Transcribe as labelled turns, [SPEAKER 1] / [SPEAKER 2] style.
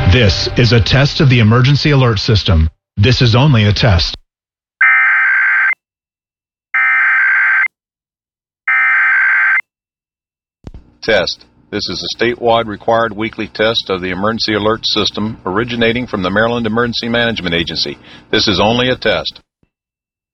[SPEAKER 1] This is a test of the emergency alert system. This is only a test.
[SPEAKER 2] Test. This is a statewide required weekly test of the emergency alert system originating from the Maryland Emergency Management Agency. This is only a test.